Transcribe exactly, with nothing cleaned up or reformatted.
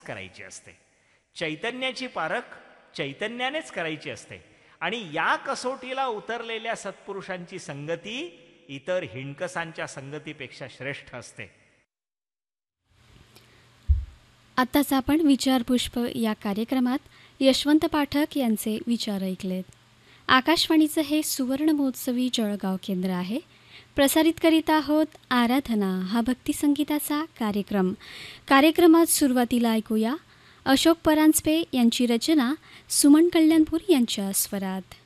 करायची असते. चैतन्याची पारख चैतन्यानेच करायची असते आणि या कसोटीला उतरलेल्या सत्पुरुषांची संगती इतर हिणकसांच्या संगतीपेक्षा श्रेष्ठ असते. आत्ताच आपण विचारपुष्प या कार्यक्रमात यशवंत पाठक यांचे विचार ऐकलेत. आकाशवाणीचं हे सुवर्ण महोत्सवी जळगाव केंद्र आहे. प्रसारित करीत आहोत आराधना हा भक्तिसंगीताचा कार्यक्रम. कार्यक्रमात सुरुवातीला ऐकूया अशोक परांजपे यांची रचना सुमन कल्याणपूर यांच्या स्वरात.